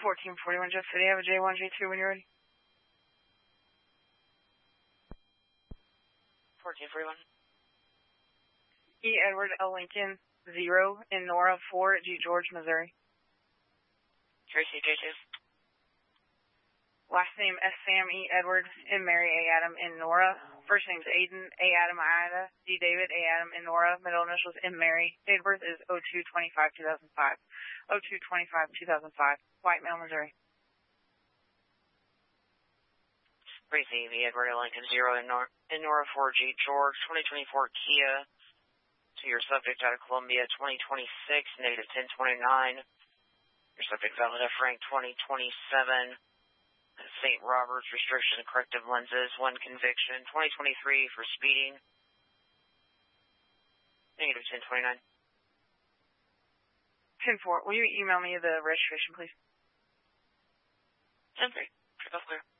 1441 Jeff City, I have a J1, J2 when you're ready. 1441. E. Edward L. Lincoln, 0 in Nora, 4 G. George, Missouri. Tracy, J2. Last name S. Sam E. Edward and Mary A. Adam in Nora. First name's Aiden A. Adam Ida D. David A. Adam in Nora. Middle initials M. Mary. Date of birth is 02/25/2005. 02/25/2005. White male, Missouri. Tracy V. Edward L. Lincoln, 0 in Nora, 4 G. George, 2024 Kia. To your subject out of Columbia, 2026, negative 1029. Your subject valid F rank 2027. St. Robert's, restriction and corrective lenses, 1 conviction, 2023 for speeding, negative 1029. 10-4. Will you email me the registration, please? 10-3. Both clear.